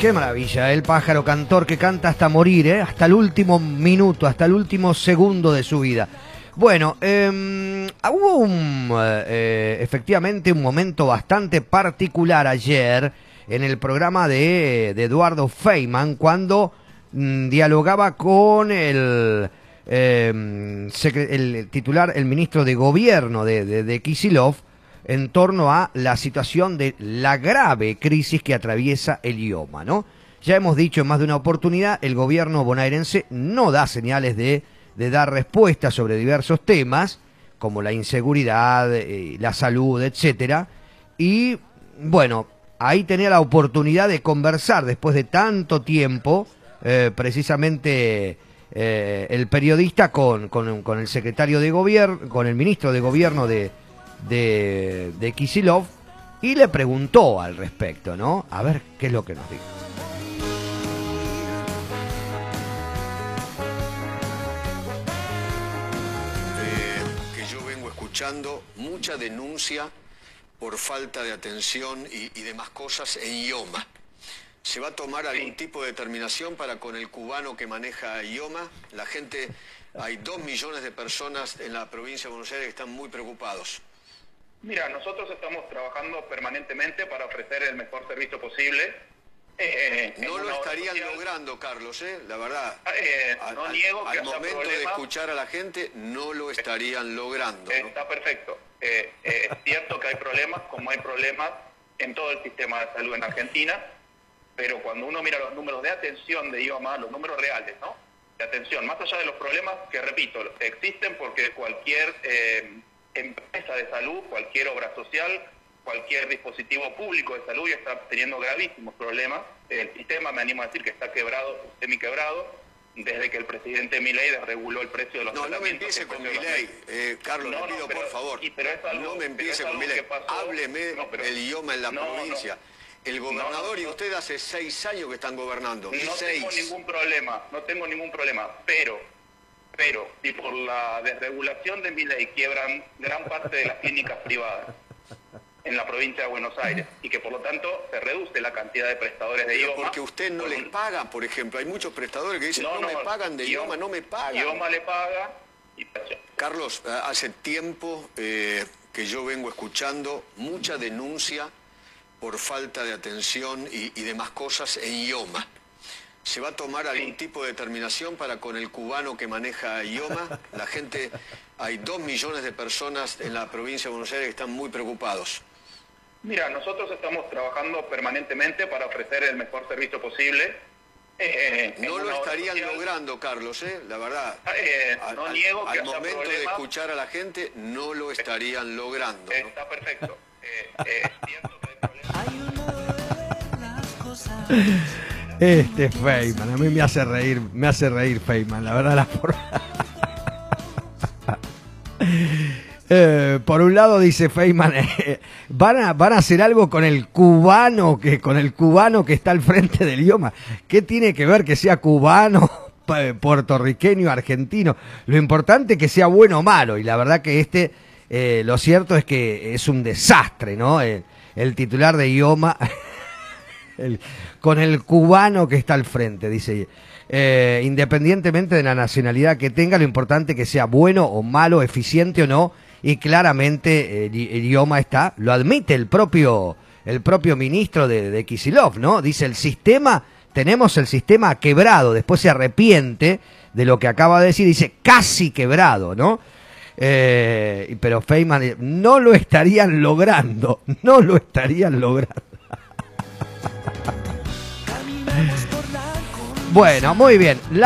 Qué maravilla, el pájaro cantor que canta hasta morir, hasta el último minuto, hasta el último segundo de su vida. Bueno, hubo efectivamente un momento bastante particular ayer en el programa de Eduardo Feynman cuando dialogaba con el titular, el ministro de Gobierno de Kicillof, en torno a la situación de la grave crisis que atraviesa el IOMA, ¿no? Ya hemos dicho en más de una oportunidad, el gobierno bonaerense no da señales de dar respuestas sobre diversos temas, como la inseguridad, la salud, etcétera. Y, bueno, ahí tenía la oportunidad de conversar después de tanto tiempo, precisamente el periodista con el secretario de gobierno, con el ministro de Gobierno de Kicillof, y le preguntó al respecto, ¿no? A ver qué es lo que nos dice. Que yo vengo escuchando mucha denuncia por falta de atención y demás cosas en IOMA. ¿Se va a tomar algún tipo de determinación para con el cubano que maneja IOMA? La gente, hay 2 millones de personas en la provincia de Buenos Aires que están muy preocupados. Mira, nosotros estamos trabajando permanentemente para ofrecer el mejor servicio posible. No lo estarían logrando, Carlos, la verdad. No niego que al momento de escuchar a la gente, no lo estarían logrando, ¿no? Está perfecto. Es cierto que hay problemas, como hay problemas en todo el sistema de salud en Argentina, pero cuando uno mira los números de atención de IOMA, los números reales, ¿no? De atención, más allá de los problemas que, repito, existen porque cualquier empresa de salud, cualquier obra social, cualquier dispositivo público de salud ya está teniendo gravísimos problemas. El sistema, me animo a decir que está quebrado, semi-quebrado, desde que el presidente Milei desreguló el precio de los tratamientos. No me empiece con Milei, Carlos, le pido por favor. No me empiece con Milei. Hábleme del IOMA en la provincia. El gobernador y usted hace 6 años que están gobernando. No tengo ningún problema, pero si por la desregulación de Milei quiebran gran parte de las clínicas privadas en la provincia de Buenos Aires y que por lo tanto se reduce la cantidad de prestadores de IOMA. Porque usted no les paga, por ejemplo. Hay muchos prestadores que dicen, no me pagan de IOMA, no me pagan. IOMA le paga. Carlos, hace tiempo que yo vengo escuchando mucha denuncia por falta de atención y demás cosas en IOMA. ¿Se va a tomar algún tipo de determinación para con el cubano que maneja IOMA? La gente, hay 2 millones de personas en la provincia de Buenos Aires que están muy preocupados. Mira, nosotros estamos trabajando permanentemente para ofrecer el mejor servicio posible. No lo estarían logrando, Carlos, la verdad. No niego que al momento de escuchar a la gente, no lo estarían logrando, ¿no? Está perfecto. Es cierto que hay problemas. Feynman, a mí me hace reír Feynman, la verdad, la forma. Por un lado dice Feynman, van a hacer algo con el cubano que está al frente del IOMA. ¿Qué tiene que ver que sea cubano, puertorriqueño, argentino? Lo importante es que sea bueno o malo, y la verdad que lo cierto es que es un desastre, ¿no? El titular de IOMA con el cubano que está al frente, dice. Independientemente de la nacionalidad que tenga, lo importante es que sea bueno o malo, eficiente o no, y claramente el IOMA lo admite el propio ministro de Kicillof, ¿no? Dice, tenemos el sistema quebrado, después se arrepiente de lo que acaba de decir, dice casi quebrado, ¿no? Pero Feynman, no lo estarían logrando. Bueno, muy bien.